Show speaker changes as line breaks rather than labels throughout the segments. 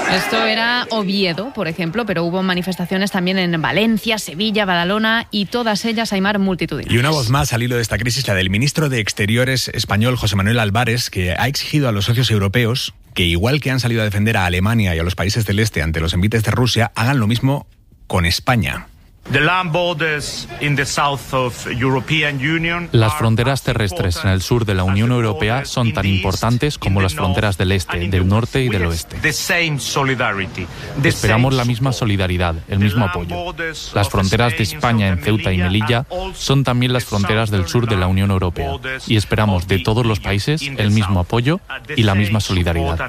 Esto era Oviedo, por ejemplo, pero hubo manifestaciones también en Valencia, Sevilla, Badalona y todas ellas, Aimar, multitudinarias.
Y una voz más al hilo de esta crisis, la del ministro de Exteriores español, José Manuel Álvarez, que ha exigido a los socios europeos que, igual que han salido a defender a Alemania y a los países del este ante los envites de Rusia, hagan lo mismo con España.
Las fronteras terrestres en el sur de la Unión Europea son tan importantes como las fronteras del este, del norte y del oeste. Esperamos la misma solidaridad, el mismo apoyo. Las fronteras de España en Ceuta y Melilla son también las fronteras del sur de la Unión Europea y esperamos de todos los países el mismo apoyo y la misma solidaridad.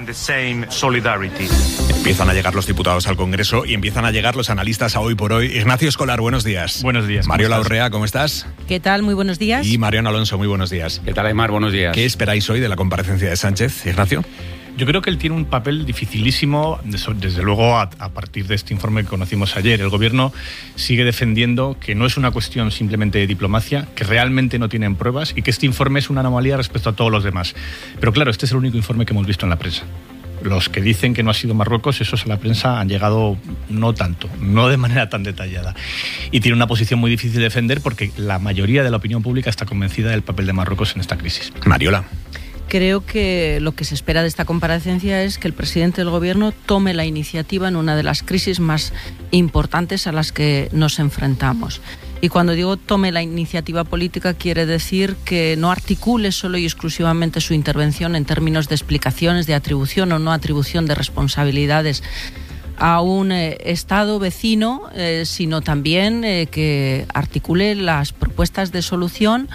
Empiezan a llegar los diputados al Congreso y empiezan a llegar los analistas a Hoy por Hoy. Ignacio Escolar, buenos días.
Buenos días.
Mariola Urrea, ¿cómo estás?
¿Qué tal? Muy buenos días.
Y Mariano Alonso, muy buenos días.
¿Qué tal, Aimar? Buenos días.
¿Qué esperáis hoy de la comparecencia de Sánchez, Ignacio?
Yo creo que él tiene un papel dificilísimo, desde luego a partir de este informe que conocimos ayer. El Gobierno sigue defendiendo que no es una cuestión simplemente de diplomacia, que realmente no tienen pruebas y que este informe es una anomalía respecto a todos los demás. Pero claro, este es el único informe que hemos visto en la prensa. Los que dicen que no ha sido Marruecos, esos a la prensa han llegado no tanto, no de manera tan detallada. Y tiene una posición muy difícil de defender porque la mayoría de la opinión pública está convencida del papel de Marruecos en esta crisis.
Mariola.
Creo que lo que se espera de esta comparecencia es que el presidente del Gobierno tome la iniciativa en una de las crisis más importantes a las que nos enfrentamos. Y cuando digo tome la iniciativa política, quiere decir que no articule solo y exclusivamente su intervención en términos de explicaciones, de atribución o no atribución de responsabilidades a un Estado vecino, sino también que articule las propuestas de solución,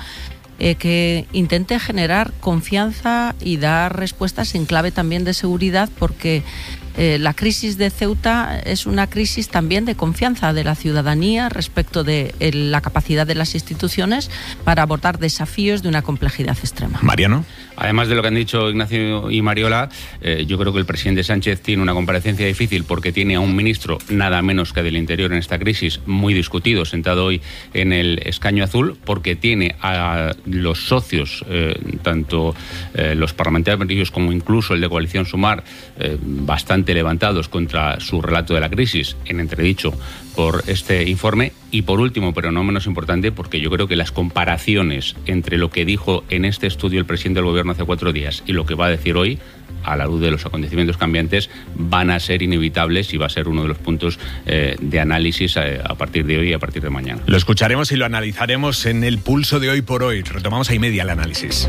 que intente generar confianza y dar respuestas en clave también de seguridad, porque la crisis de Ceuta es una crisis también de confianza de la ciudadanía respecto de la capacidad de las instituciones para abordar desafíos de una complejidad extrema.
Mariano.
Además de lo que han dicho Ignacio y Mariola, yo creo que el presidente Sánchez tiene una comparecencia difícil porque tiene a un ministro nada menos que del Interior en esta crisis muy discutido, sentado hoy en el escaño azul, porque tiene a los socios, tanto los parlamentarios como incluso el de Coalición Sumar, bastante levantados contra su relato de la crisis, en entredicho por este informe. Y por último, pero no menos importante, porque yo creo que las comparaciones entre lo que dijo en este estudio el presidente del Gobierno hace 4 días y lo que va a decir hoy, a la luz de los acontecimientos cambiantes, van a ser inevitables y va a ser uno de los puntos de análisis a partir de hoy y a partir de mañana.
Lo escucharemos y lo analizaremos en el pulso de Hoy por Hoy. Retomamos ahí media el análisis.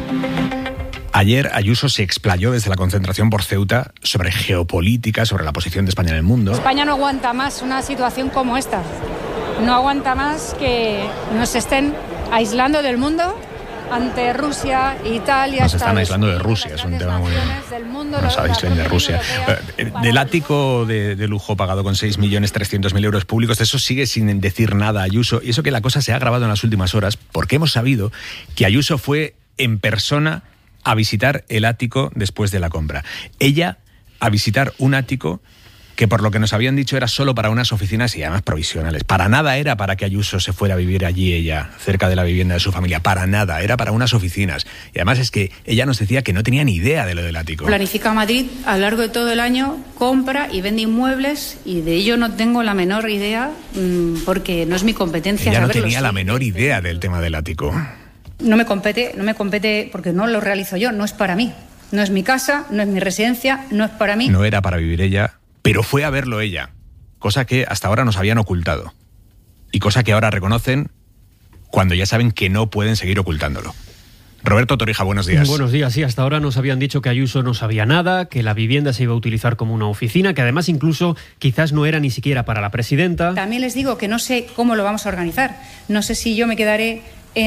Ayer Ayuso se explayó desde la concentración por Ceuta sobre geopolítica, sobre la posición de España en el mundo.
España no aguanta más una situación como esta. No aguanta más que nos estén aislando del mundo ante Rusia, Italia...
Nos están aislando de Rusia, es un tema muy... Nos aíslen de Rusia. Del ático de lujo pagado con 6.300.000 euros públicos, de eso sigue sin decir nada Ayuso. Y eso que la cosa se ha agravado en las últimas horas, porque hemos sabido que Ayuso fue en persona a visitar el ático después de la compra. Ella a visitar un ático que, por lo que nos habían dicho, era solo para unas oficinas y además provisionales. Para nada era para que Ayuso se fuera a vivir allí ella, cerca de la vivienda de su familia. Para nada, era para unas oficinas. Y además es que ella nos decía que no tenía ni idea de lo del ático.
Planifica Madrid a lo largo de todo el año, compra y vende inmuebles, y de ello no tengo la menor idea, porque no es mi competencia
ella
saberlo.
No tenía la menor idea del tema del ático.
No me compete porque no lo realizo yo, no es para mí. No es mi casa, no es mi residencia, no es para mí.
No era para vivir ella, pero fue a verlo ella, cosa que hasta ahora nos habían ocultado y cosa que ahora reconocen cuando ya saben que no pueden seguir ocultándolo. Roberto Torija, buenos días.
Buenos días, sí, hasta ahora nos habían dicho que Ayuso no sabía nada, que la vivienda se iba a utilizar como una oficina, que además incluso quizás no era ni siquiera para la presidenta.
También les digo que no sé cómo lo vamos a organizar. No sé si yo me quedaré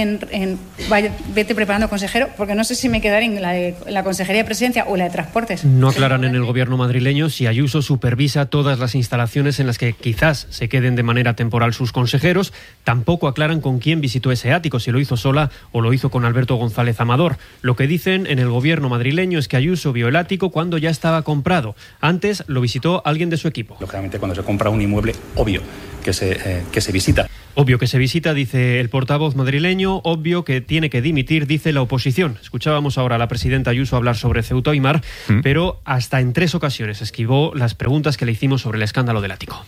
vete preparando, consejero, porque no sé si me quedaré en la Consejería de Presidencia o la de Transportes.
No aclaran en el Gobierno madrileño si Ayuso supervisa todas las instalaciones en las que quizás se queden de manera temporal sus consejeros. Tampoco aclaran con quién visitó ese ático, si lo hizo sola o lo hizo con Alberto González Amador. Lo que dicen en el Gobierno madrileño es que Ayuso vio el ático cuando ya estaba comprado. Antes lo visitó alguien de su equipo.
Lógicamente, cuando se compra un inmueble, obvio que se visita.
Obvio que se visita, dice el portavoz madrileño, obvio que tiene que dimitir, dice la oposición. Escuchábamos ahora a la presidenta Ayuso hablar sobre Ceuta y Mar, pero hasta en 3 ocasiones esquivó las preguntas que le hicimos sobre el escándalo del ático.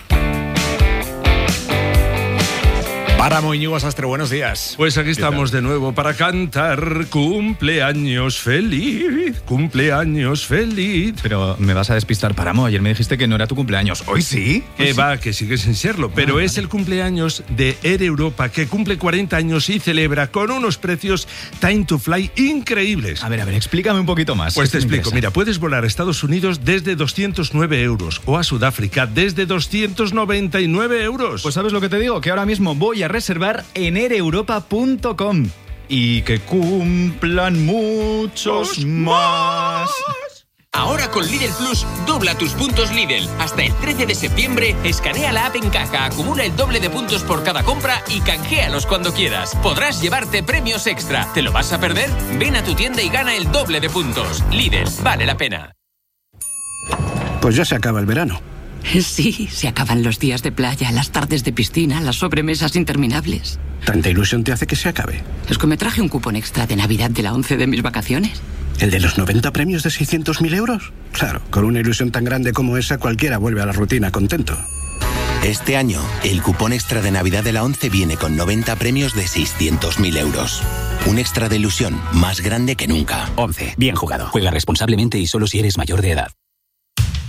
Páramo, Íñigo Sastre, buenos días.
Pues aquí estamos de nuevo para cantar cumpleaños feliz, cumpleaños feliz.
Pero me vas a despistar, Páramo. Ayer me dijiste que no era tu cumpleaños. ¿Hoy sí?
Que va, que sigue sin serlo. Pero es el cumpleaños de Air Europa, que cumple 40 años y celebra con unos precios Time to Fly increíbles.
A ver, explícame un poquito más.
Pues te explico. Mira, puedes volar a Estados Unidos desde 209 euros o a Sudáfrica desde 299 euros.
Pues ¿sabes lo que te digo? Que ahora mismo voy a reservar en aireuropa.com. Y que cumplan muchos más.
Ahora con Lidl Plus, dobla tus puntos Lidl. Hasta el 13 de septiembre, escanea la app en caja, acumula el doble de puntos por cada compra y canjealos cuando quieras. Podrás llevarte premios extra. ¿Te lo vas a perder? Ven a tu tienda y gana el doble de puntos. Lidl, vale la pena.
Pues ya se acaba el verano.
Sí, se acaban los días de playa, las tardes de piscina, las sobremesas interminables.
¿Tanta ilusión te hace que se acabe?
Es que me traje un cupón extra de Navidad de la 11 de mis vacaciones.
¿El de los 90 premios de 600.000 euros? Claro, con una ilusión tan grande como esa, cualquiera vuelve a la rutina contento.
Este año, el cupón extra de Navidad de la 11 viene con 90 premios de 600.000 euros. Un extra de ilusión más grande que nunca.
11. Bien jugado. Juega responsablemente y solo si eres mayor de edad.